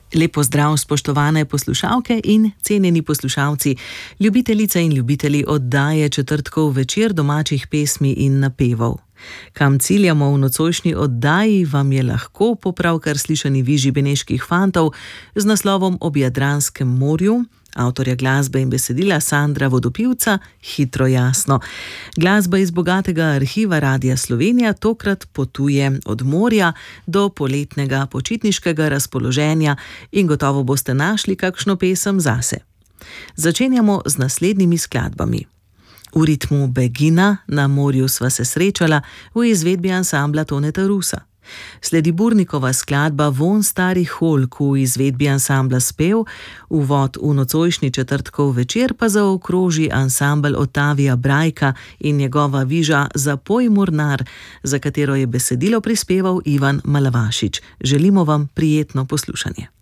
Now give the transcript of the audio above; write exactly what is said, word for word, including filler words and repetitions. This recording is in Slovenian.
Lep pozdrav, spoštovane poslušalke in cenjeni poslušalci, ljubitelice in ljubitelji oddaje Četrtkov večer domačih pesmi in napevov. Kam ciljamo v nocojšnji oddaji, vam je lahko po pravkar slišani viži beneških fantov z naslovom Ob Jadranskem morju, avtorja glasbe in besedila Sandra Vodopivca, Hitro jasno. Glasba iz bogatega arhiva Radia Slovenija tokrat potuje od morja do poletnega počitniškega razpoloženja in gotovo boste našli kakšno pesem zase. Začenjamo z naslednjimi skladbami. V ritmu Begina, Na morju sva se srečala, v izvedbi ansambla Toneta Rusa. Sledi Burnikova skladba Vonj starih oljk v izvedbi ansambla Spev, uvod v nocojšnji Četrtkov večer pa zaokroži ansambel Otavija Brajka in njegova viža Zapoj mornar, za katero je besedilo prispeval Ivan Malavašič. Želimo vam prijetno poslušanje.